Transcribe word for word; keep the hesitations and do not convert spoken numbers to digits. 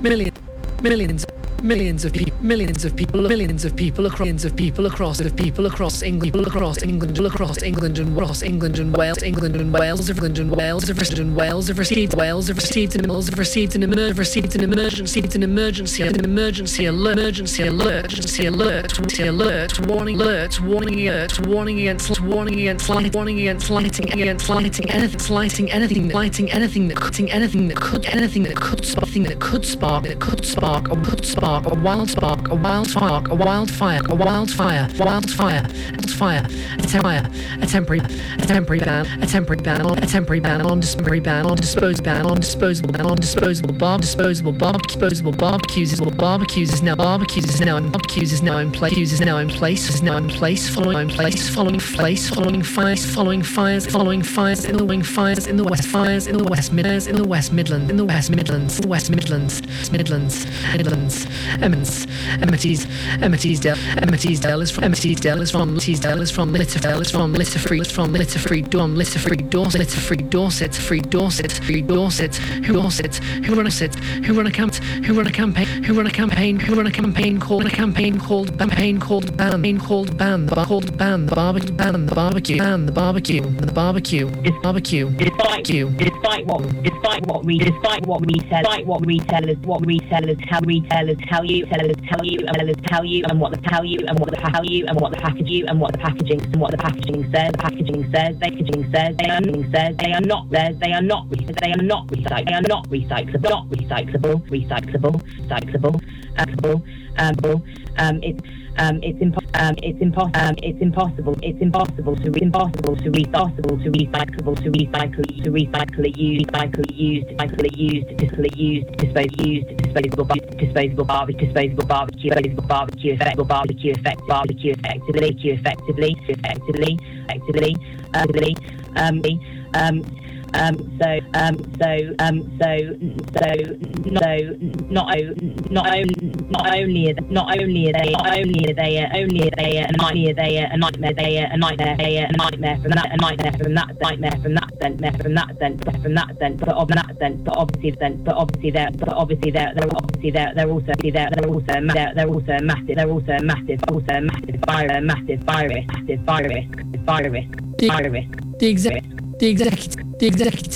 million, millions. Millions of people, millions of people, millions of people across, millions of people across, of people across England, people across England, across England and across England and Wales, England and Wales, of England and Wales, of England and Wales, have received, Wales have received an, have received an, have received an emergency, an emergency, an emergency alert, emergency alert, emergency alert, emergency alert, warning alert, warning alert, warning against, warning against, light, warning against lighting, against lighting, anything, lighting, anything, lighting, anything that could, anything that could, anything that could spark, anything that could spark, that could spark, or could spark. A wild spark, a wild spark, a wildfire, a wildfire, wildfire, wildfire, a temporary, a temporary, a temporary ban, a temporary ban on, a temporary ban on, temporary ban on, disposable ban on, disposable ban on, disposable barb, disposable barb, disposable barbecues is barbecues is now barbecues is now barbecues is now in place, is now in place, is now in place, following in place, following place, following fires, following fires, following fires in the wing, fires in the west, fires in the west Midlands, in the West Midlands, in the West Midlands, the West Midlands, Midlands, Midlands. Emmons, Emmeti's, Emmetiesdale, Emmetiesdale is from Emmetiesdale is from Emmetiesdale is from Litterfree is from Litterfree is from Litterfree Dorm, Litterfree Dorset, Litterfree Dorset, Free Dorset, Free Dorset, who Dorset, who run a sit, who run a camp, who run a campaign, who run a campaign, who run a campaign called a campaign called campaign called ban, called ban, the called ban, the barbecue ban, the barbecue ban, the barbecue, the barbecue, barbecue, despite you, despite what, despite what we, despite what we sell, despite what retailers, what retailers tell retailers tell you, sellers tell you, and sellers tell you, and what the tell you, and what the tell you, and what the package you, and what the packaging, and what the packaging says, the packaging says, packaging says, they are says, they are not theirs, they are not, they are not recyclable, they are not recyclable, not recyclable, recyclable, recyclable, recyclable, um, um, it's. Um, it's impo- um, it's impossible. Um, it's impossible. It's impossible to re- impossible to re- possible to recycle to recycle to recycle use recycle used recycle used disposable used dispose used disposable bar- disposable barbecue disposable barbecue disposable barbecue effective barbecue effective barbecue effectively effectively effectively effectively effectively um um. Um, so, um, so, um, so, so, so, not, not, only, not only, are they, not only are they, not only are they, uh, only are they, uh, a nightmare, they, uh, a nightmare, they, uh, a nightmare, they, uh, a nightmare from that, a nightmare from that, nightmare from that sense, from that sense, from that sense, but of that sense, but obviously, then, but obviously, they're, but obviously, they're, they're obviously, they're, they're also, they're, they're also, they're, they're also massive, they're also massive, also massive virus, massive virus, massive virus, virus, virus, the exec, the executive, the executive.